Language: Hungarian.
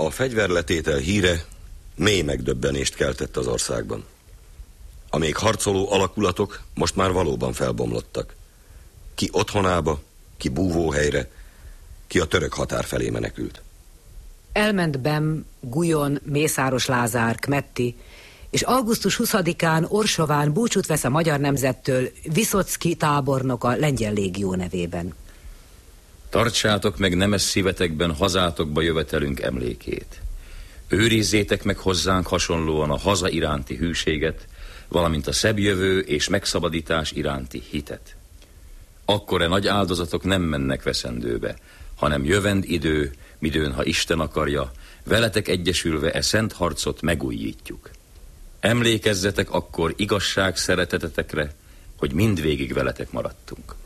A fegyverletétel híre mély megdöbbenést keltett az országban. A még harcoló alakulatok most már valóban felbomlottak. Ki otthonába, ki búvóhelyre, ki a török határ felé menekült. Elment Bem, Guyon, Mészáros Lázár, Kmetti, és augusztus 20-án Orsován búcsút vesz a magyar nemzettől Viszocki tábornok a lengyel légió nevében. Tartsátok meg nemes szívetekben hazátokba jövetelünk emlékét. Őrizzétek meg hozzánk hasonlóan a haza iránti hűséget, valamint a szebb jövő és megszabadítás iránti hitet. Akkor nagy áldozatok nem mennek veszendőbe, hanem jövend idő, midőn, ha Isten akarja, veletek egyesülve szent harcot megújítjuk. Emlékezzetek akkor igazság szeretetetekre, hogy mindvégig veletek maradtunk.